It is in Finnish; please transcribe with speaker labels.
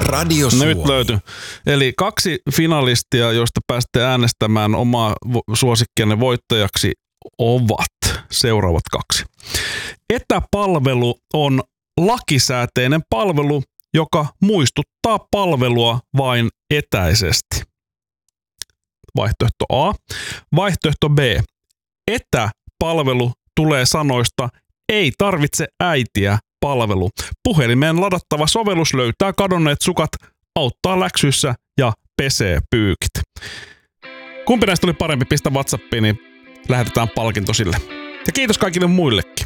Speaker 1: Radio Suomi.
Speaker 2: Nyt löytyi. Eli 2 finalistia, joista pääsette äänestämään omaa suosikkianne voittajaksi, ovat seuraavat 2. Etäpalvelu on lakisääteinen palvelu, joka muistuttaa palvelua vain etäisesti. Vaihtoehto A. Vaihtoehto B. Etäpalvelu tulee sanoista ei tarvitse äitiä palvelu. Puhelimeen ladattava sovellus löytää kadonneet sukat, auttaa läksyissä ja pesee pyykit. Kumpi näistä oli parempi? Pistä WhatsAppiin, niin lähetetään palkinto sille. Ja kiitos kaikille muillekin.